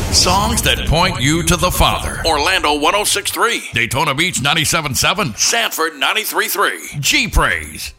Songs that point you to the Father. Orlando 106.3. Daytona Beach 97.7. Sanford 93.3. G-Praise.